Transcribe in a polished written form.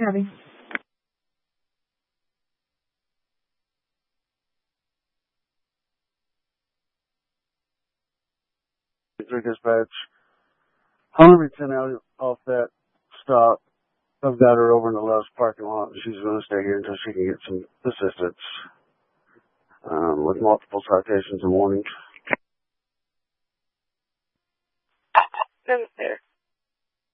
Abby. Dispatch. Huntington out off that stop. I've got her over in the Love's parking lot. She's going to stay here until she can get some assistance with multiple citations in the morning.